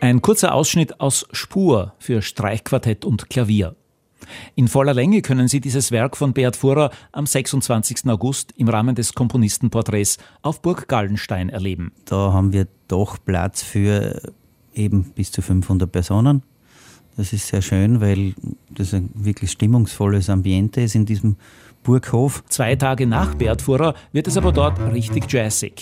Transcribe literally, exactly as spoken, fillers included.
Ein kurzer Ausschnitt aus Spur für Streichquartett und Klavier. In voller Länge können Sie dieses Werk von Beat Furrer am sechsundzwanzigsten August im Rahmen des Komponistenporträts auf Burg Gallenstein erleben. Da haben wir doch Platz für eben bis zu fünfhundert Personen. Das ist sehr schön, weil das ein wirklich stimmungsvolles Ambiente ist in diesem Burghof. Zwei Tage nach Beat Furrer wird es aber dort richtig jazzig.